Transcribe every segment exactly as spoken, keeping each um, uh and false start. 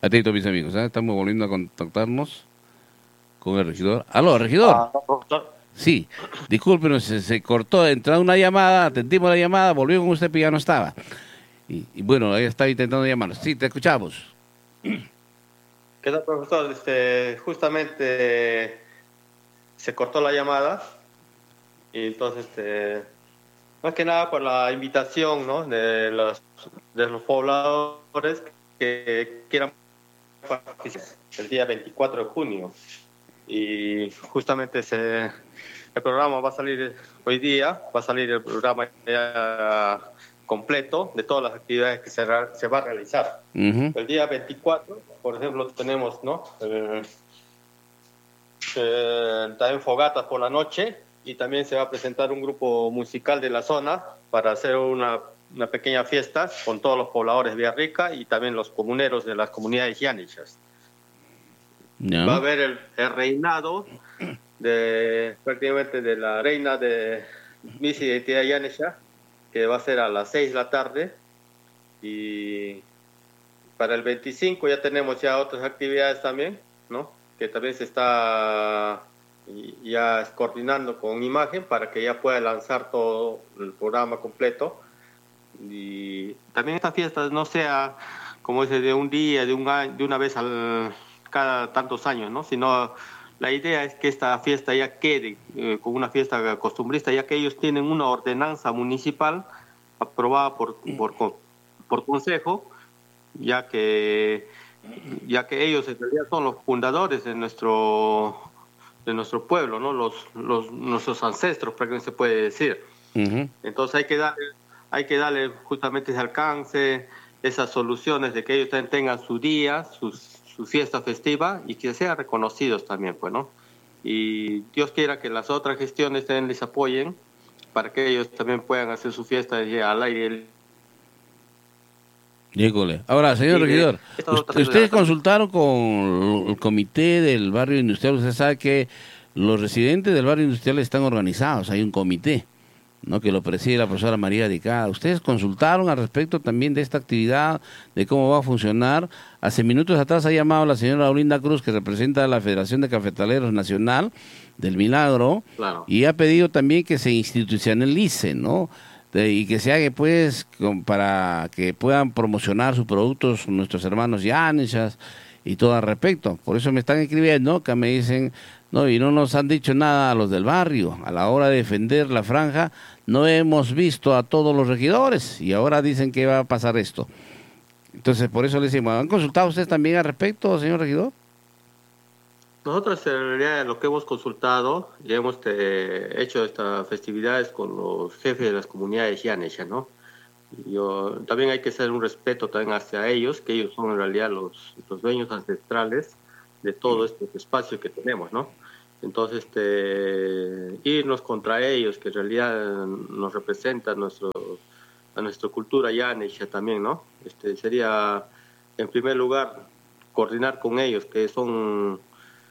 Atento, mis amigos, ¿eh? Estamos volviendo a contactarnos con el regidor. Aló, regidor. Ah, profesor. Sí, discúlpenos, se, se cortó, entró una llamada, atendimos la llamada, volvió con usted, pero ya no estaba. Y, y bueno, ahí estaba intentando llamarnos. Sí, te escuchamos. ¿Qué tal, profesor? Este, justamente se cortó la llamada y entonces, este, más que nada por la invitación, ¿no? de los, de los pobladores que quieran participar el día veinticuatro de junio. Y justamente se, el programa va a salir hoy día, va a salir el programa ya completo de todas las actividades que se, se va a realizar. Uh-huh. El día veinticuatro, por ejemplo, tenemos, ¿no? Eh, eh, también fogatas por la noche y también se va a presentar un grupo musical de la zona para hacer una, una pequeña fiesta con todos los pobladores de Villarrica y también los comuneros de las comunidades llanichas. No. Va a haber el, el reinado de prácticamente de la reina de Miss Identidad Llanecha, que va a ser a las seis de la tarde, y para el veinticinco ya tenemos ya otras actividades también, ¿no? Que también se está ya coordinando con imagen para que ya pueda lanzar todo el programa completo. Y también esta fiesta no sea como dice de un día, de un año, de una vez al cada tantos años, ¿no? Sino la idea es que esta fiesta ya quede eh, como una fiesta costumbrista, ya que ellos tienen una ordenanza municipal aprobada por, por, por consejo, ya que, ya que ellos en realidad son los fundadores de nuestro, de nuestro pueblo, ¿no? Los, los, nuestros ancestros, prácticamente se puede decir. Uh-huh. Entonces hay que darle, hay que darle justamente ese alcance, esas soluciones de que ellos también tengan su día, sus su fiesta festiva y que sean reconocidos también, pues, ¿no? Y Dios quiera que las otras gestiones también les apoyen para que ellos también puedan hacer su fiesta al aire. Llegole. Ahora, señor regidor, usted, ustedes consultaron con el comité del barrio industrial. Usted sabe que los residentes del barrio industrial están organizados, hay un comité, ¿no? Que lo preside la profesora María Dicada. ¿Ustedes consultaron al respecto también de esta actividad, de cómo va a funcionar? Hace minutos atrás ha llamado la señora Olinda Cruz, que representa a la Federación de Cafetaleros Nacional del Milagro, claro. Y ha pedido también que se institucionalice, ¿no? De, y que se haga, pues, con, para que puedan promocionar sus productos nuestros hermanos llanichas y todo al respecto. Por eso me están escribiendo, que me dicen... No, y no nos han dicho nada a los del barrio. A la hora de defender la franja, no hemos visto a todos los regidores y ahora dicen que va a pasar esto. Entonces, por eso le decimos, ¿han consultado ustedes también al respecto, señor regidor? Nosotros, en realidad, lo que hemos consultado, ya hemos te, hecho estas festividades con los jefes de las comunidades llanichas, ¿no? Yo, también hay que hacer un respeto también hacia ellos, que ellos son en realidad los, los dueños ancestrales de todo este espacio que tenemos, ¿no? Entonces, este, irnos contra ellos, que en realidad nos representan nuestro, a nuestra cultura llanecha también, ¿no? Este, sería, en primer lugar, coordinar con ellos, que son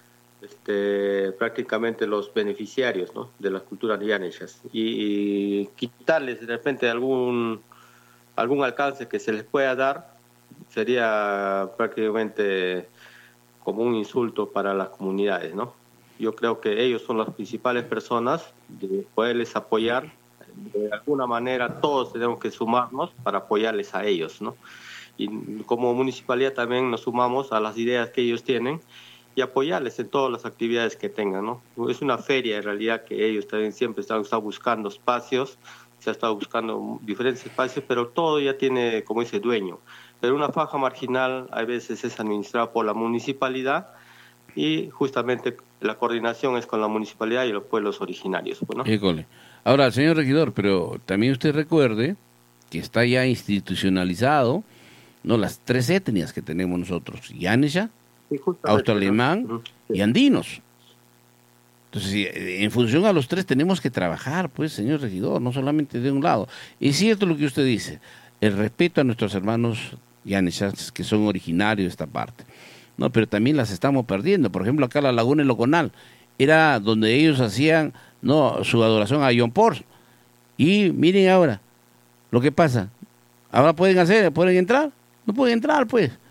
este, prácticamente los beneficiarios, ¿no? De las culturas llanechas, y, y quitarles de repente algún, algún alcance que se les pueda dar, sería prácticamente como un insulto para las comunidades, ¿no? Yo creo que ellos son las principales personas de poderles apoyar. De alguna manera todos tenemos que sumarnos para apoyarles a ellos, ¿no? Y como municipalidad también nos sumamos a las ideas que ellos tienen y apoyarles en todas las actividades que tengan, ¿no? Es una feria en realidad que ellos también siempre están, están buscando espacios, se ha estado buscando diferentes espacios, pero todo ya tiene, como dice, dueño. Pero una faja marginal a veces es administrada por la municipalidad y justamente la coordinación es con la municipalidad y los pueblos originarios, ¿no? École. Ahora, señor regidor, pero también usted recuerde que está ya institucionalizado, ¿no? Las tres etnias que tenemos nosotros, llanecha, sí, austroalemán, ¿no? Sí. Y andinos. Entonces, en función a los tres tenemos que trabajar, pues, señor regidor, no solamente de un lado. Es cierto lo que usted dice, el respeto a nuestros hermanos llanechas que son originarios de esta parte, no, pero también las estamos perdiendo. Por ejemplo, acá la Laguna El Loconal era donde ellos hacían, no, su adoración a John Paul. Y miren ahora lo que pasa. Ahora pueden hacer, pueden entrar, no pueden entrar, pues.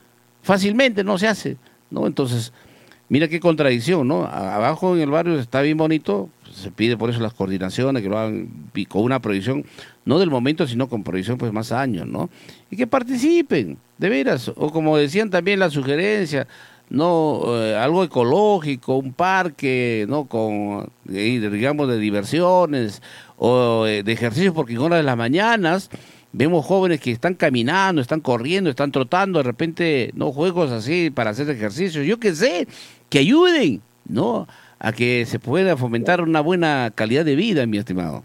fácilmente no se hace, ¿no? Entonces, mira qué contradicción, ¿no? Abajo en el barrio está bien bonito, se pide por eso las coordinaciones, que lo hagan con una proyección, no del momento, sino con proyección pues más años, ¿no? Y que participen, de veras, o como decían también la sugerencia, no eh, algo ecológico, un parque, ¿no? Con, eh, digamos, de diversiones o eh, de ejercicios, porque en horas de las mañanas vemos jóvenes que están caminando, están corriendo, están trotando, de repente, no, juegos así para hacer ejercicios, yo qué sé, que ayuden, ¿no? A que se pueda fomentar una buena calidad de vida, mi estimado.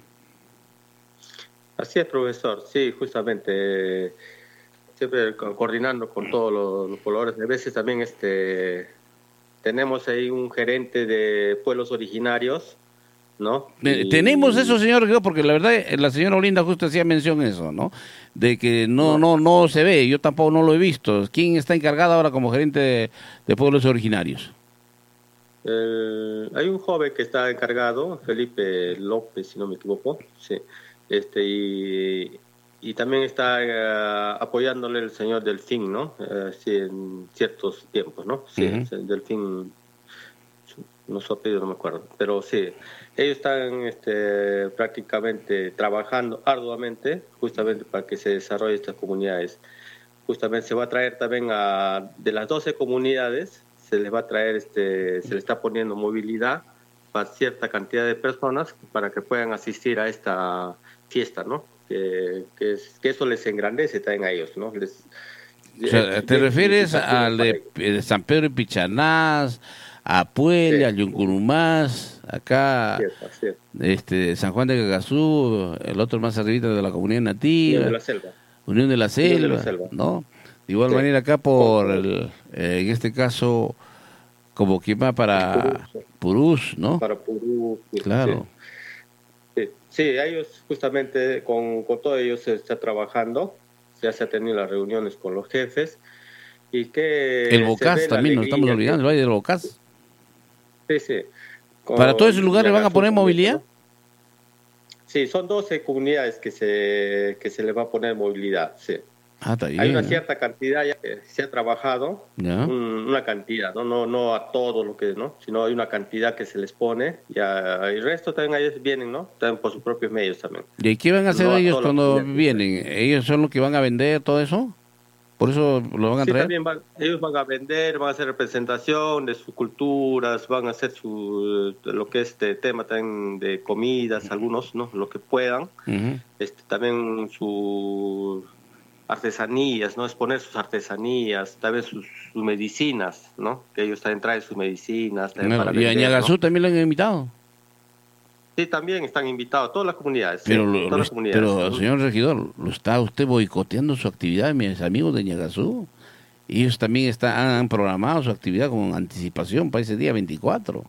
Así es, profesor, sí, justamente, siempre coordinando con todos los, los colores. A veces también este tenemos ahí un gerente de pueblos originarios, ¿no? Y... Tenemos eso, señor, porque la verdad, la señora Olinda justo hacía mención eso, ¿no? De que no, no, no se ve, yo tampoco no lo he visto. ¿Quién está encargado ahora como gerente de, de pueblos originarios? Eh, hay un joven que está encargado, Felipe López, si no me equivoco, sí, este y, y también está uh, apoyándole el señor Delfín, ¿no? Uh, sí, en ciertos tiempos, ¿no? Sí, uh-huh. El Delfín, no su apellido no me acuerdo, pero sí, ellos están este, prácticamente trabajando arduamente justamente para que se desarrolle estas comunidades. Justamente se va a traer también a de las doce comunidades, se les va a traer, este, se le está poniendo movilidad para cierta cantidad de personas para que puedan asistir a esta fiesta, ¿no? Que, que, es, que eso les engrandece también a ellos, ¿no? Les, o sea, ¿te refieres al de, de San Pedro y Pichanás, a Puelle, sí, a Yuncurumás, acá, cierto, cierto. Este, San Juan de Cagazú, el otro más arribita de la comunidad nativa, Unión de la Selva, Unión de la Selva, Unión de la Selva. ¿No? De igual sí. manera acá por, el, eh, en este caso, como quien va para Purús, ¿no? Para Purús. Claro. Sí, sí. sí ellos justamente, con, con todo ellos se está trabajando, ya se han tenido las reuniones con los jefes. Y que el Bocás también, nos estamos olvidando, que... el Valle del Bocás. Sí, sí. Con ¿Para todos esos lugares van a poner movilidad? ¿No? Sí, son doce comunidades que se, que se les va a poner movilidad, sí. Ah, está bien, hay una ¿eh? cierta cantidad ya que se ha trabajado, un, una cantidad, ¿no? No, no a todo lo que, ¿no? Sino hay una cantidad que se les pone, y el resto también ellos vienen, ¿no? También por sus propios medios también. ¿Y qué van a hacer no ellos a cuando vienen? ¿Ellos son los que van a vender todo eso? ¿Por eso lo van a sí, traer? También van, ellos van a vender, van a hacer representación de sus culturas, van a hacer su, lo que es este tema también de comidas, algunos, ¿no? Lo que puedan. Uh-huh. Este, también sus artesanías, ¿no? Exponer sus artesanías, también sus, sus medicinas, ¿no? Que ellos también traen sus medicinas. También no, para ¿Y vender, a Ñagazú ¿no? también lo han invitado? Sí, también están invitados, todas las comunidades. Pero, sí, lo, todas lo, las comunidades. pero ¿no? Señor regidor, ¿lo está usted boicoteando su actividad, mis amigos de Ñagazú? Ellos también están, han programado su actividad con anticipación para ese día veinticuatro.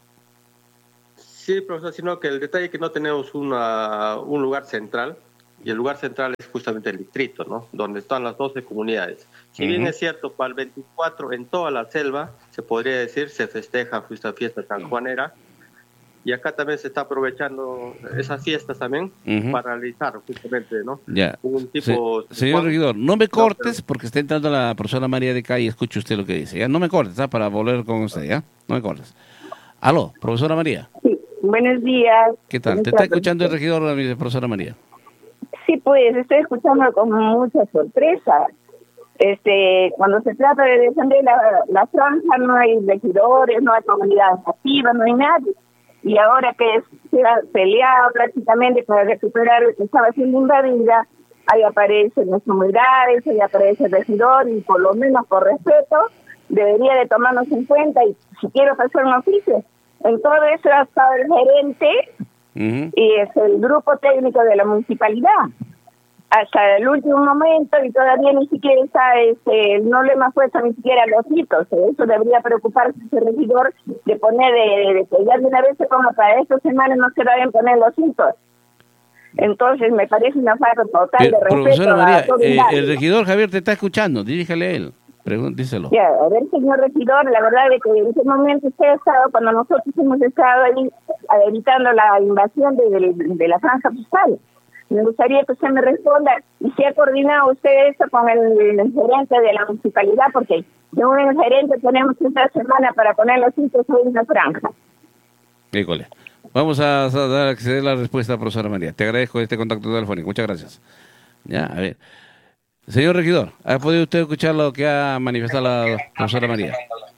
Sí, profesor, sino que el detalle es que no tenemos una, un lugar central, y el lugar central es justamente el distrito, ¿no? Donde están las doce comunidades. Si uh-huh. bien es cierto, para el veinticuatro en toda la selva, se podría decir, se festeja esta fiesta sanjuanera, y acá también se está aprovechando esas fiestas también uh-huh. para realizar justamente, ¿no? Ya. Un tipo Se, señor regidor, no me cortes no, pero... porque está entrando la profesora María de Calle y escuche usted lo que dice, ¿ya? No me cortes, ¿ah? Para volver con usted, ¿ya? No me cortes. Aló, profesora María. Sí, buenos días. ¿Qué tal? ¿Te está escuchando el regidor, la profesora María? Sí, pues, estoy escuchando con mucha sorpresa. Este, cuando se trata de defender la, la franja, no hay regidores, no hay comunidades activas, no hay nadie. Y ahora que se ha peleado prácticamente para recuperar lo que estaba siendo invadida, ahí aparecen las comunidades, ahí aparece el regidor, y por lo menos por respeto, debería de tomarnos en cuenta, y si quiero hacer un oficio. En todo eso ha estado el gerente uh-huh. y es el grupo técnico de la municipalidad hasta el último momento, y todavía ni siquiera está, este, no le más fuerza ni siquiera los hitos. Eso debería preocuparse ese regidor, de poner, de, de que ya de una vez se ponga para esta semana, no se deben poner los hitos. Entonces me parece una falta total Pero, de respeto. Profesora María, eh, el regidor Javier te está escuchando, diríjale a él. Díselo. Ya, a ver, señor regidor, la verdad es que en ese momento usted ha estado, cuando nosotros hemos estado ahí evitando la invasión de, de, de la franja postal. Me gustaría que usted me responda y si ha coordinado usted eso con el, el gerente de la municipalidad, porque según el gerente tenemos esta semana para poner los sitios en la franja. Híjole. Vamos a, a dar a acceder la respuesta, profesora María. Te agradezco este contacto telefónico. Muchas gracias. Ya, a ver. Señor regidor, ¿ha podido usted escuchar lo que ha manifestado la profesora María?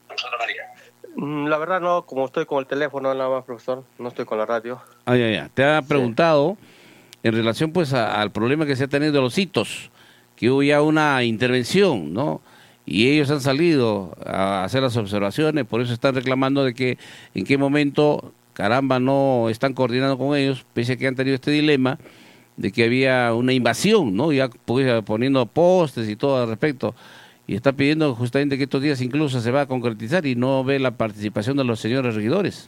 La verdad no, como estoy con el teléfono nada más, profesor, no estoy con la radio. Ah, ya, ya. Te ha preguntado sí. en relación pues a, al problema que se ha tenido de los hitos, que hubo ya una intervención, ¿no? Y ellos han salido a hacer las observaciones, por eso están reclamando de que en qué momento, caramba, no están coordinando con ellos, pese a que han tenido este dilema de que había una invasión, ¿no? Ya pues, poniendo postes y todo al respecto. Y está pidiendo justamente que estos días incluso se va a concretizar y no ve la participación de los señores regidores.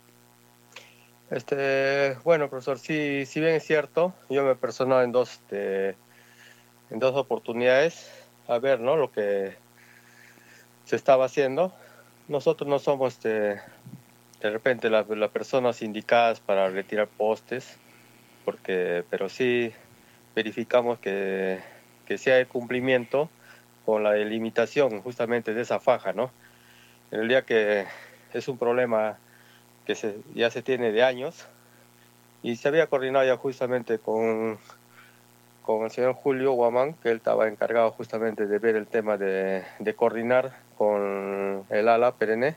Este, bueno, profesor, sí, si bien es cierto, yo me he personado en dos, este, en dos oportunidades a ver, ¿no? Lo que se estaba haciendo. Nosotros no somos, este, de repente, las la personas indicadas para retirar postes, porque, pero sí verificamos que, que sea el cumplimiento con la delimitación justamente de esa faja, ¿no? En el día que es un problema que se, ya se tiene de años y se había coordinado ya justamente con, con el señor Julio Guamán, que él estaba encargado justamente de ver el tema de, de coordinar con el ala perenne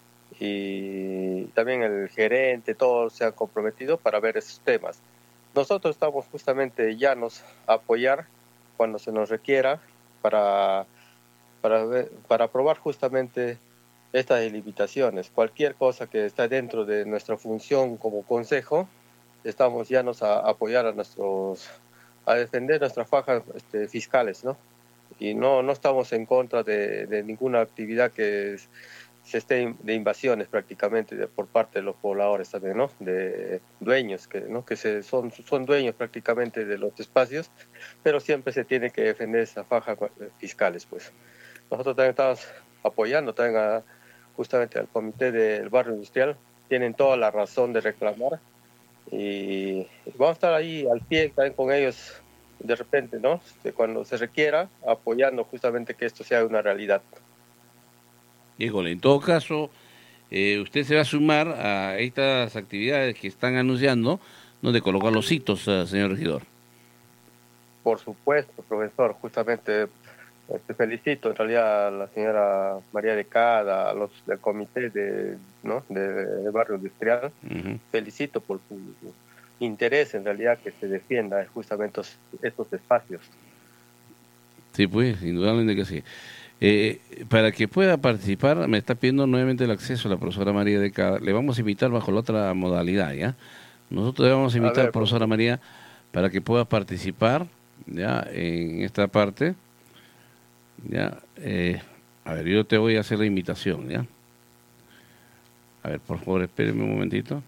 y también el gerente, todos se han comprometido para ver esos temas. Nosotros estamos justamente llanos a apoyar cuando se nos requiera para, para, ver, para aprobar justamente estas delimitaciones. Cualquier cosa que está dentro de nuestra función como consejo, estamos llanos a, a apoyar a nuestros, a defender nuestras fajas este, fiscales, ¿no? Y no, no estamos en contra de, de ninguna actividad que es, se esté de invasiones prácticamente de, por parte de los pobladores también, ¿no? De dueños que, ¿no? que se, son, son dueños prácticamente de los espacios, pero siempre se tiene que defender esas fajas fiscales, pues. Nosotros también estamos apoyando también a, justamente al comité del barrio industrial, tienen toda la razón de reclamar y vamos a estar ahí al pie también con ellos de repente, ¿no? De cuando se requiera, apoyando justamente que esto sea una realidad. Híjole, en todo caso, eh, usted se va a sumar a estas actividades que están anunciando, ¿no? De colocar los hitos, uh, señor regidor. Por supuesto, profesor, justamente te felicito en realidad a la señora María de Cada, a los del comité de, ¿no? de, de barrio industrial. Uh-huh. Felicito por su interés en realidad que se defienda justamente estos, estos espacios. Sí, pues, indudablemente que sí. Eh, para que pueda participar, me está pidiendo nuevamente el acceso a la profesora María de Cada. Le vamos a invitar bajo la otra modalidad, ¿ya? Nosotros le vamos a invitar a la profesora por... María para que pueda participar, ¿ya? En esta parte, ¿ya? Eh, a ver, yo te voy a hacer la invitación, ¿ya? A ver, por favor, espéreme un momentito.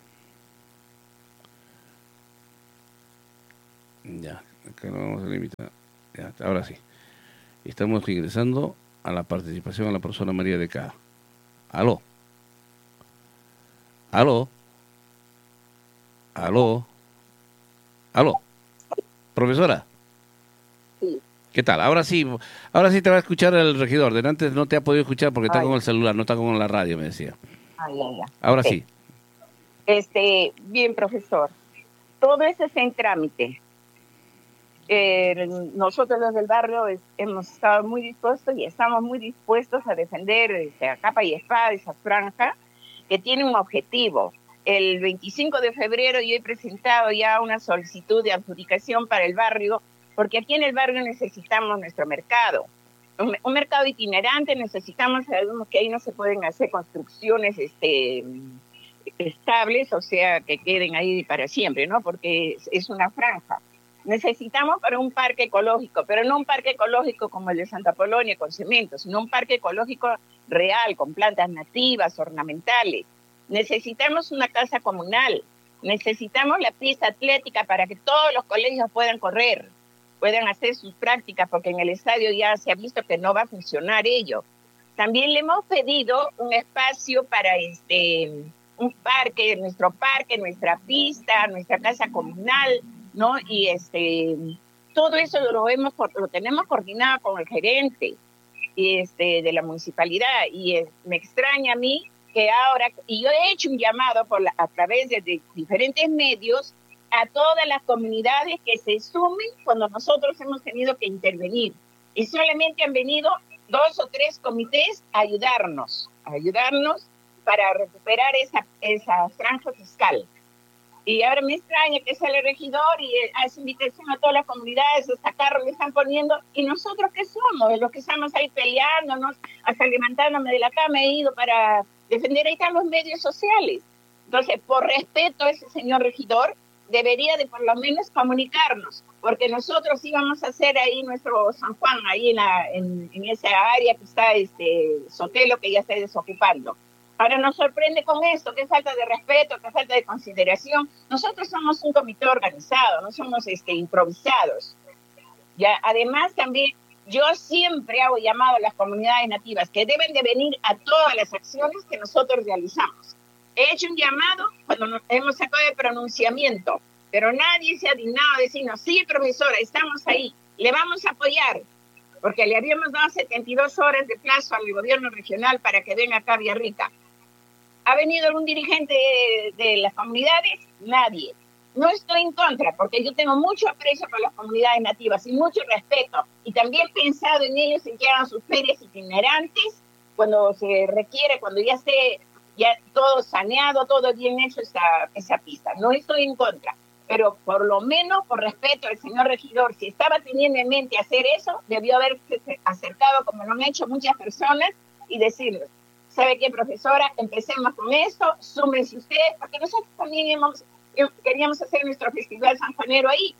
Ya, acá lo vamos a invitar. Ya, ahora sí. Estamos ingresando a la participación a la profesora María de Cada. Aló. Aló. Aló. Aló. Profesora. Sí. ¿Qué tal? Ahora sí, ahora sí te va a escuchar el regidor. De antes no te ha podido escuchar porque está Ay. con el celular, no está con la radio, me decía. Ay, ay, ay. Ahora okay. sí. Este, bien, profesor. Todo eso está en trámite. Eh, nosotros los del barrio es, hemos estado muy dispuestos y estamos muy dispuestos a defender este, a capa y espada esa franja que tiene un objetivo. El veinticinco de febrero yo he presentado ya una solicitud de adjudicación para el barrio, porque aquí en el barrio necesitamos nuestro mercado. Un, un mercado itinerante, necesitamos, sabemos que ahí no se pueden hacer construcciones este, estables, o sea, que queden ahí para siempre, ¿no? Porque es, es una franja. Necesitamos para un parque ecológico, pero no un parque ecológico como el de Santa Polonia con cemento, sino un parque ecológico real, con plantas nativas, ornamentales. Necesitamos una casa comunal, necesitamos la pista atlética para que todos los colegios puedan correr, puedan hacer sus prácticas, porque en el estadio ya se ha visto que no va a funcionar ello. También le hemos pedido un espacio para este, un parque, nuestro parque, nuestra pista, nuestra casa comunal, ¿no? Y este, todo eso lo, hemos, lo tenemos coordinado con el gerente y este, de la municipalidad, y es, me extraña a mí que ahora, y yo he hecho un llamado por la, a través de, de diferentes medios a todas las comunidades que se sumen cuando nosotros hemos tenido que intervenir, y solamente han venido dos o tres comités a ayudarnos, a ayudarnos para recuperar esa, esa franja fiscal. Y ahora me extraña que sale el regidor y hace invitación a todas las comunidades, hasta carros le están poniendo, y nosotros ¿qué somos? Los que estamos ahí peleándonos, hasta levantándome de la cama he ido para defender, ahí están los medios sociales. Entonces, por respeto a ese señor regidor, debería de por lo menos comunicarnos, porque nosotros íbamos a hacer ahí nuestro San Juan, ahí en, la, en, en esa área que está este Sotelo, que ya está desocupando. Ahora nos sorprende con esto, qué falta de respeto, qué falta de consideración. Nosotros somos un comité organizado, no somos este, improvisados. Ya, además, también yo siempre hago llamado a las comunidades nativas que deben de venir a todas las acciones que nosotros realizamos. He hecho un llamado cuando nos hemos sacado de pronunciamiento, pero nadie se ha dignado a decirnos, sí, profesora, estamos ahí, le vamos a apoyar, porque le habíamos dado setenta y dos horas de plazo al gobierno regional para que venga acá a Villarrica. ¿Ha venido algún dirigente de, de las comunidades? Nadie. No estoy en contra, porque yo tengo mucho aprecio por las comunidades nativas y mucho respeto, y también he pensado en ellos en que hagan sus ferias itinerantes cuando se requiere, cuando ya esté ya todo saneado, todo bien hecho esa, esa pista. No estoy en contra, pero por lo menos por respeto al señor regidor, si estaba teniendo en mente hacer eso, debió haberse acercado como lo han hecho muchas personas y decirle, ¿sabe qué, profesora? Empecemos con esto, súmense ustedes, porque nosotros también hemos, queríamos hacer nuestro festival sanjuanero ahí,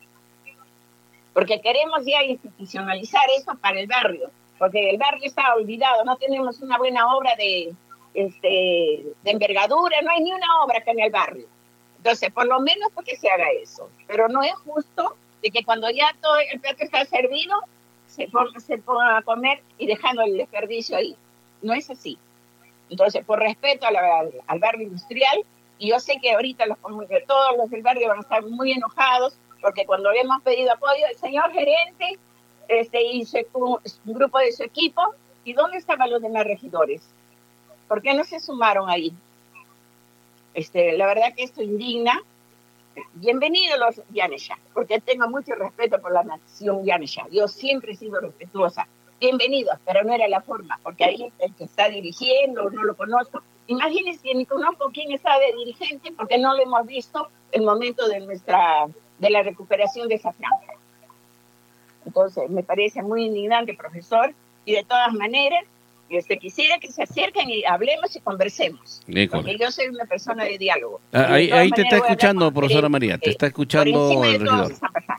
porque queremos ya institucionalizar eso para el barrio, porque el barrio está olvidado, no tenemos una buena obra de, este, de envergadura, no hay ni una obra acá en el barrio. Entonces, por lo menos porque se haga eso, pero no es justo de que cuando ya todo el plato está servido, se ponga, se ponga a comer y dejando el desperdicio ahí. No es así. Entonces, por respeto a la, al, al barrio industrial, y yo sé que ahorita los, todos los del barrio van a estar muy enojados, porque cuando le hemos pedido apoyo, el señor gerente este, y su, un grupo de su equipo, ¿y dónde estaban los demás regidores? ¿Por qué no se sumaron ahí? Este, la verdad que esto indigna. Bienvenidos los Yanesha, porque tengo mucho respeto por la nación Yanesha. Yo siempre he sido respetuosa. Bienvenidos, pero no era la forma, porque ahí el que está dirigiendo, no lo conozco. Imagínense que ni conozco quién está de dirigente, porque no lo hemos visto el momento de nuestra de la recuperación de esa franja. Entonces, me parece muy indignante, profesor, y de todas maneras, este, quisiera que se acerquen y hablemos y conversemos, École. Porque yo soy una persona de diálogo. Ah, de ahí ahí te está escuchando, profesora María, te está escuchando el regidor.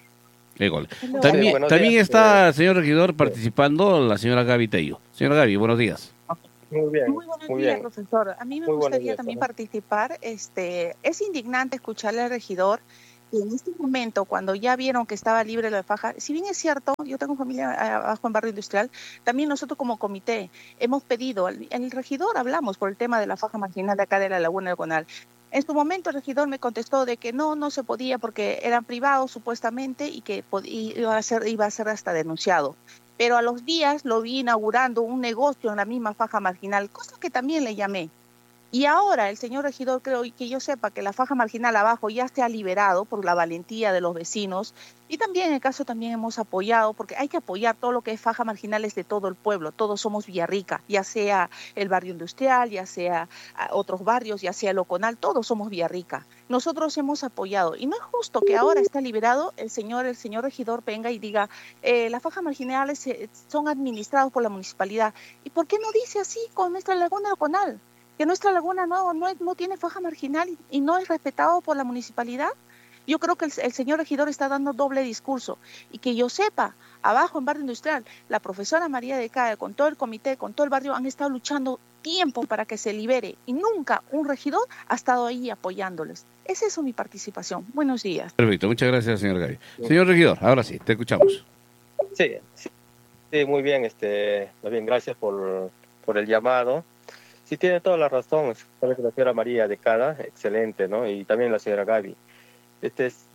También, sí, también días, está, señor regidor, participando la señora Gaby Tello. Señora Gaby, buenos días. Muy bien. Muy buenos muy días, bien. Profesor. A mí me muy gustaría días, también también participar. Este, es indignante escucharle al regidor y en este momento, cuando ya vieron que estaba libre la faja, si bien es cierto, yo tengo familia abajo en barrio industrial, también nosotros como comité hemos pedido, al, al regidor hablamos por el tema de la faja marginal de acá de la Laguna del Conal. En su momento el regidor me contestó de que no, no se podía porque eran privados supuestamente y que iba a ser, iba a ser hasta denunciado. Pero a los días lo vi inaugurando un negocio en la misma faja marginal, cosa que también le llamé. Y ahora el señor regidor, creo que yo sepa que la faja marginal abajo ya se ha liberado por la valentía de los vecinos, y también en el caso también hemos apoyado, porque hay que apoyar todo lo que es faja marginales de todo el pueblo, todos somos Villarrica, ya sea el barrio industrial, ya sea otros barrios, ya sea el Oconal, todos somos Villarrica. Nosotros hemos apoyado, y no es justo que ahora está liberado el señor, el señor regidor venga y diga, eh, las fajas marginales son administradas por la municipalidad. ¿Y por qué no dice así con nuestra Laguna del Oconal? Que nuestra laguna no, no, no tiene faja marginal y, y no es respetado por la municipalidad. Yo creo que el, el señor regidor está dando doble discurso, y que yo sepa, abajo en barrio industrial, la profesora María de Cae, con todo el comité, con todo el barrio, han estado luchando tiempo para que se libere, y nunca un regidor ha estado ahí apoyándoles. Esa es mi participación. Buenos días. Perfecto, muchas gracias, señor Gaby. Señor regidor, ahora sí, te escuchamos. Sí, sí, sí muy bien, este, muy bien, gracias por, por el llamado. Sí, tiene toda la razón, la señora María de Cada, excelente, ¿no? Y también la señora Gaby. Este,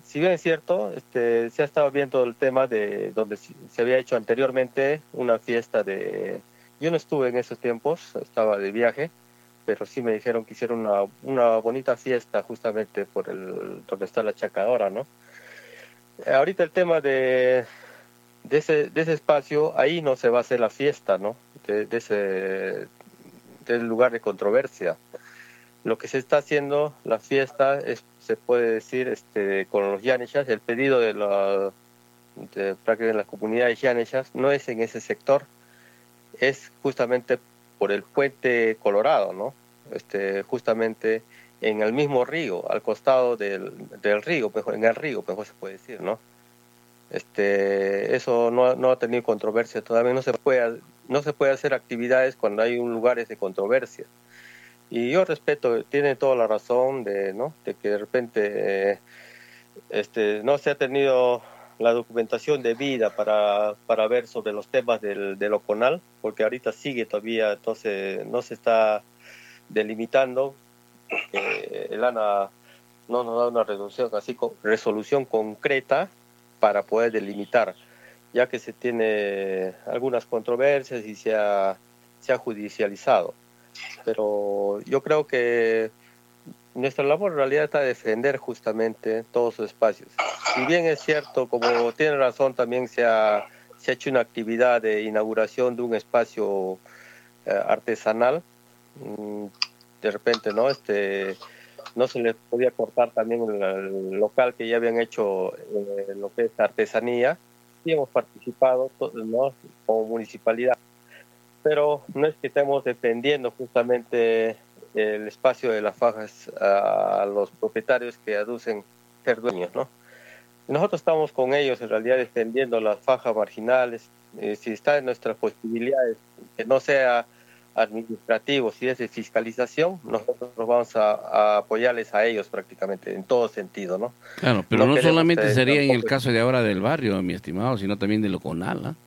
si bien es cierto, este, se ha estado viendo el tema de donde se había hecho anteriormente una fiesta de... Yo no estuve en esos tiempos, estaba de viaje, pero sí me dijeron que hicieron una, una bonita fiesta justamente por el donde está la chacadora, ¿no? Ahorita el tema de, de, ese, de ese espacio, ahí no se va a hacer la fiesta, ¿no? De, de ese del lugar de controversia. Lo que se está haciendo, la fiesta, es, se puede decir, este, con los yanechas, el pedido de la, de, de las comunidades yanechas no es en ese sector, es justamente por el puente Colorado, ¿no? Este, justamente en el mismo río, al costado del, del río, mejor, en el río, mejor se puede decir, ¿no? Este, eso no, no ha tenido controversia, todavía no se puede, no se puede hacer actividades cuando hay un lugares de controversia. Y yo respeto, tiene toda la razón de, ¿no? de que de repente eh, este, no se ha tenido la documentación debida para, para ver sobre los temas del, del Oconal, porque ahorita sigue todavía, entonces no se está delimitando. Eh, el ANA no nos da una resolución, así con, resolución concreta para poder delimitar, ya que se tiene algunas controversias y se ha, se ha judicializado. Pero yo creo que nuestra labor en realidad está defender justamente todos los espacios. Si bien es cierto, como tiene razón, también se ha, se ha hecho una actividad de inauguración de un espacio eh, artesanal, de repente, ¿no? Este, no se les podía cortar también el, el local que ya habían hecho eh, lo que es artesanía, y hemos participado, ¿no? Como municipalidad. Pero no es que estemos defendiendo justamente el espacio de las fajas a, a los propietarios que aducen ser dueños, ¿no? Nosotros estamos con ellos en realidad defendiendo las fajas marginales. Eh, si está en nuestras posibilidades, que no sea administrativo, si es de fiscalización, nosotros vamos a, a apoyarles a ellos prácticamente en todo sentido, ¿no? Claro, pero no, no solamente sería en el caso de ahora del barrio, mi estimado, sino también del Oconal, ¿no?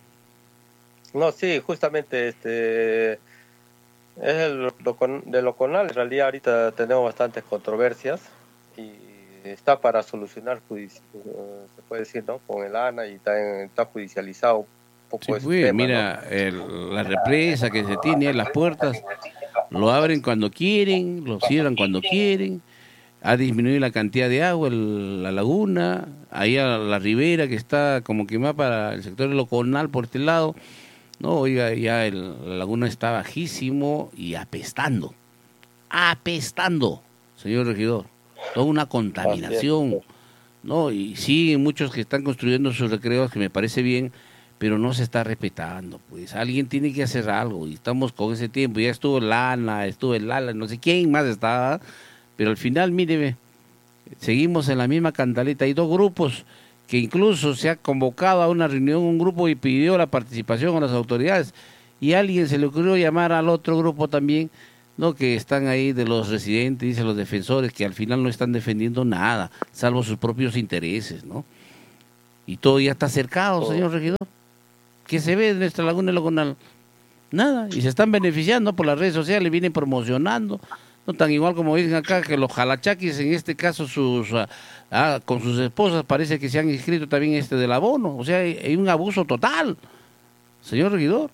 No, sí, justamente este es el del Oconal. En realidad ahorita tenemos bastantes controversias y está para solucionar, se puede decir, ¿no? Con el ANA, y está, está judicializado un poco. Sí, ese pues, tema, mira, ¿no? el, la represa que se tiene, las puertas, lo abren cuando quieren, lo cierran cuando quieren, ha disminuido la cantidad de agua, el, la laguna, ahí a la ribera que está como que más para el sector del Oconal por este lado. No, oiga, ya el, la laguna está bajísimo y apestando, apestando, señor regidor, toda una contaminación, ¿no? Y sí, muchos que están construyendo sus recreos, que me parece bien, pero no se está respetando, pues alguien tiene que hacer algo, y estamos con ese tiempo, ya estuvo Lana, estuvo el Lala, no sé quién más estaba, pero al final, míreme, seguimos en la misma cantaleta, hay dos grupos, que incluso se ha convocado a una reunión un grupo y pidió la participación a las autoridades, y a alguien se le ocurrió llamar al otro grupo también, no, que están ahí de los residentes, dicen los defensores, que al final no están defendiendo nada, salvo sus propios intereses, ¿no? Y todo ya está cercado, oh. señor regidor. ¿Qué se ve de nuestra laguna del Oconal? Nada, y se están beneficiando por las redes sociales, vienen promocionando, no tan igual como dicen acá, que los jalachaquis, en este caso sus ah, con sus esposas, parece que se han inscrito también este del abono. O sea, hay, hay un abuso total, señor regidor.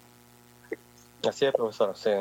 Así es, profesor. Sí.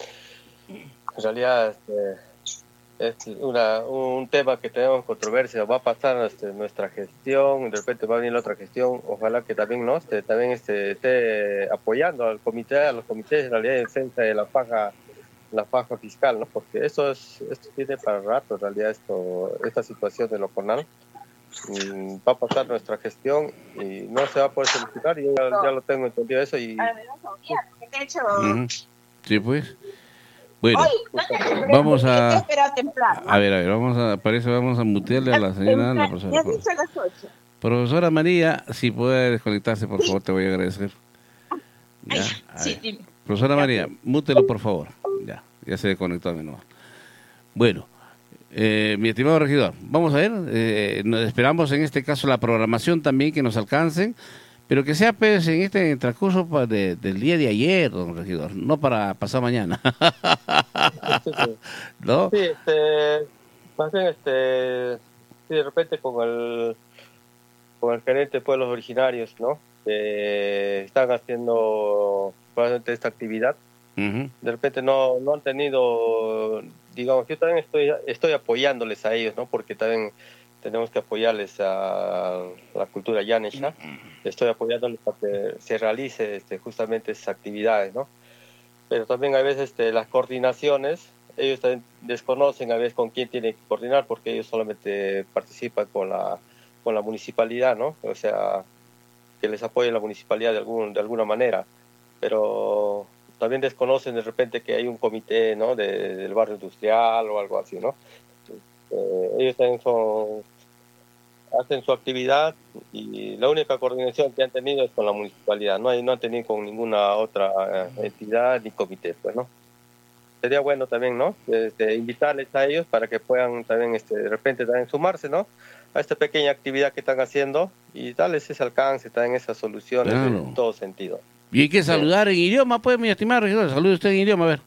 En realidad este, es una, un tema que tenemos controversia. Va a pasar este, nuestra gestión, de repente va a venir la otra gestión. Ojalá que también no este, también este, esté apoyando al comité, a los comités en realidad de defensa de la faja la faja fiscal, ¿no? Porque esto es esto tiene para rato en realidad esto esta situación del Oconal. Mm, va a pasar nuestra gestión y no se va a poder solucionar, y yo ya, ya lo tengo entendido eso. Y uh-huh. Sí, pues bueno, vamos a a ver, a ver, vamos a para eso vamos a mutearle a la señora la profesora. Profesora María, si puede desconectarse, por favor, te voy a agradecer. Ya, sí, profesora María, mútelo, por favor. Ya, ya se desconectó de nuevo. Bueno, eh, mi estimado regidor, vamos a ver, eh, nos esperamos en este caso la programación también que nos alcancen, pero que sea pues en este transcurso de, del día de ayer, don regidor, no para pasar mañana. ¿No? Sí, este, más bien, este, así de repente con el, con el gerente de pueblos originarios, ¿no? Que están haciendo probablemente esta actividad. Uh-huh. De repente no, no han tenido, digamos, yo también estoy, estoy apoyándoles a ellos, ¿no? Porque también tenemos que apoyarles a la cultura yanesha. Estoy apoyándoles para que se realice este, justamente esas actividades, ¿no? Pero también a veces este, las coordinaciones, ellos también desconocen a veces con quién tienen que coordinar, porque ellos solamente participan con la, con la municipalidad, ¿no? O sea, que les apoye la municipalidad de, algún, de alguna manera. Pero también desconocen de repente que hay un comité, ¿no? De, del barrio industrial o algo así, ¿no? Eh, ellos también son, hacen su actividad y la única coordinación que han tenido es con la municipalidad, no, hay, no han tenido con ninguna otra entidad ni comité, pues, ¿no? Sería bueno también, ¿no? Este, invitarles a ellos para que puedan también, este, de repente también sumarse, ¿no? A esta pequeña actividad que están haciendo y darles ese alcance, también esas soluciones, claro, en todo sentido. Y hay que saludar sí. en idioma, pues, mi estimado regidor, salude usted en idioma, a ver.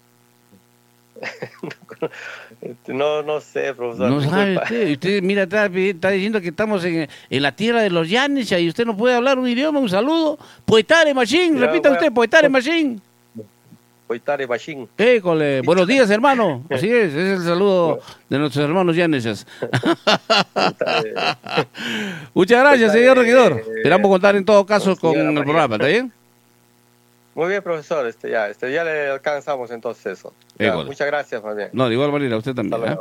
No, no sé, profesor. No sabe usted, usted mira, está, está diciendo que estamos en, en la tierra de los Yanes y usted no puede hablar un idioma, un saludo. Poetare Machín, repita usted, Poetare Machín. Poetare Machín. École, buenos días, hermano. Así es, ese es el saludo de nuestros hermanos Yanes. Muchas gracias, señor regidor. Esperamos contar en todo caso con el programa, ¿está bien? Muy bien, profesor, este ya, este ya le alcanzamos entonces eso. Ya, muchas gracias, más bien. No, de igual manera, usted también. ¿eh?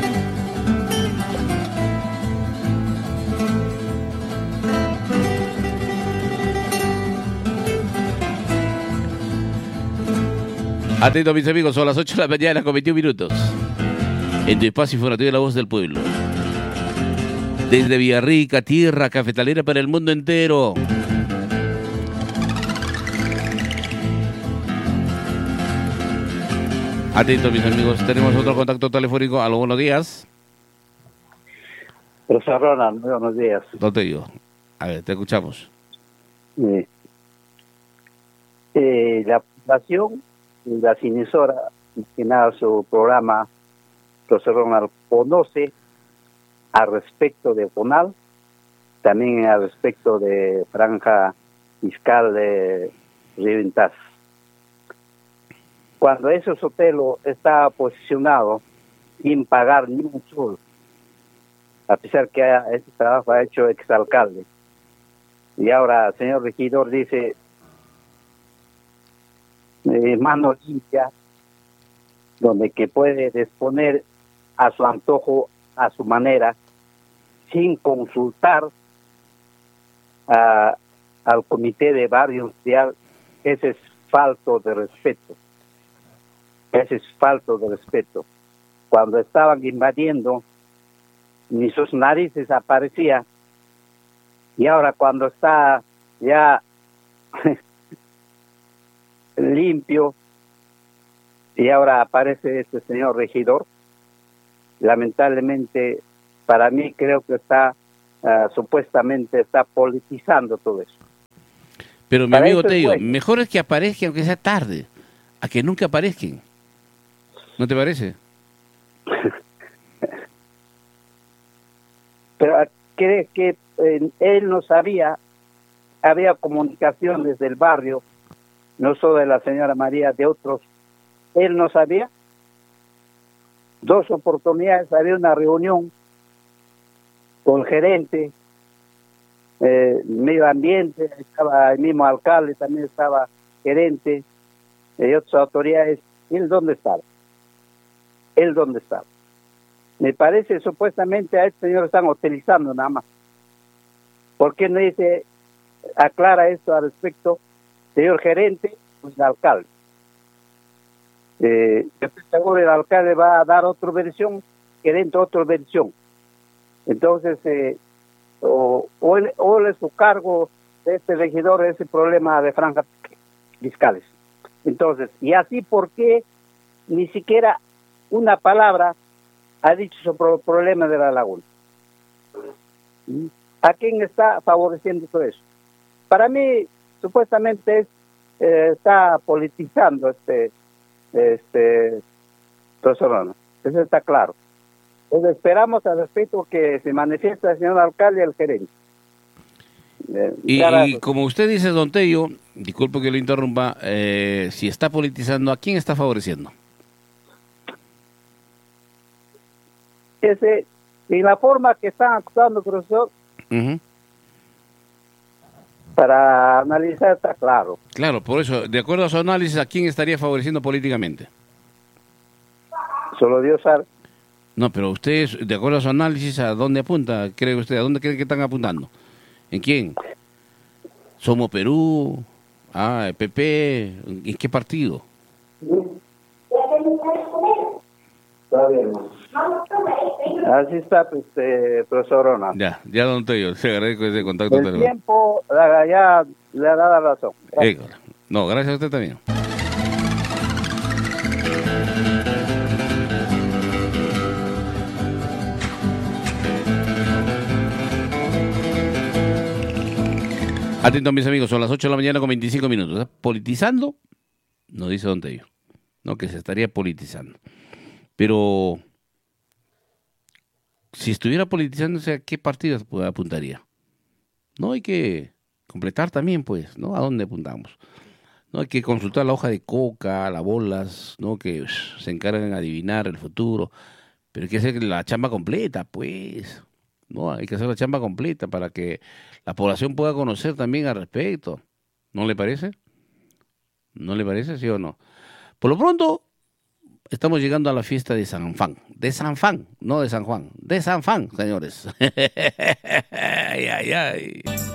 Atento, mis amigos, son las ocho de la mañana con veintiún minutos. En tu espacio informativo de La Voz del Pueblo. Desde Villarrica, tierra cafetalera para el mundo entero. Atento, mis amigos, tenemos otro contacto telefónico. Aló, buenos días. Profesor Ronald, buenos días. ¿Dónde te digo? A ver, te escuchamos. Eh, eh, la fundación, la cinesora, que nada su programa, profesor Ronald, conoce al respecto de FONAL, también al respecto de franja fiscal de Riventas. Cuando ese sotelo está posicionado sin pagar ni un sol, a pesar que este trabajo ha hecho exalcalde, y ahora el señor regidor dice eh, mano limpia, donde que puede disponer a su antojo, a su manera, sin consultar a, al comité de barrio industrial. Ese es falto de respeto. Ese es falto de respeto. Cuando estaban invadiendo, ni sus narices aparecía, y ahora cuando está ya limpio, y ahora aparece este señor regidor, lamentablemente para mí creo que está, uh, supuestamente está politizando todo eso. Pero mi para amigo te digo, bueno, mejor es que aparezcan aunque sea tarde, a que nunca aparezcan. ¿No te parece? Pero ¿crees que eh, él no sabía? Había comunicación desde el barrio, no solo de la señora María, de otros. Él no sabía. Dos oportunidades, había una reunión con el gerente, eh, medio ambiente, estaba el mismo alcalde, también estaba gerente, y otras autoridades. ¿Él dónde estaba? ¿Él dónde estaba? Me parece, supuestamente a este señor están utilizando nada más. ¿Por qué no dice, aclara esto al respecto, señor gerente, pues el alcalde? Eh, yo estoy seguro que el alcalde va a dar otra versión, gerente otra versión. Entonces, eh, o, o, él, o él es su cargo de este regidor ese problema de franjas fiscales. Entonces, y así, ¿por qué ni siquiera una palabra ha dicho sobre el problema de la laguna? ¿A quién está favoreciendo todo eso? Para mí, supuestamente, es, eh, está politizando este, este, profesor Ronald. Eso está claro. Pues esperamos al respecto que se manifieste el señor alcalde y el gerente. Eh, y, y como usted dice, don Tello, disculpe que lo interrumpa, eh, si está politizando, ¿a quién está favoreciendo? Ese, y la forma que están actuando, profesor, uh-huh. para analizar está claro. Claro, por eso, de acuerdo a su análisis, ¿a quién estaría favoreciendo políticamente? Solo Dios sabe. No, pero usted, de acuerdo a su análisis, ¿a dónde apunta? ¿Cree usted? ¿A dónde cree que están apuntando? ¿En quién? ¿Somos Perú? Ah, P P. ¿En qué partido? Está bien. Así está, pues, eh, profesor Ronald. Ya, ya don Tello, se agradezco ese contacto. El tiempo ya le ha dado la razón. Eh, no, gracias a usted también. Atento, mis amigos, son las ocho de la mañana con veinticinco minutos. ¿Está politizando? No dice don Tello. No, que se estaría politizando. Pero si estuviera politizando, ¿a qué partido apuntaría? No, hay que completar también, pues, ¿no? ¿A dónde apuntamos? No, hay que consultar la hoja de coca, las bolas, ¿no? Que uff, se encargan de adivinar el futuro. Pero hay que hacer la chamba completa, pues. No, hay que hacer la chamba completa para que la población pueda conocer también al respecto. ¿No le parece? ¿No le parece, sí o no? Por lo pronto, estamos llegando a la fiesta de San Juan. De San Juan, no de San Juan. De San Juan, señores. Ay, ay, ay.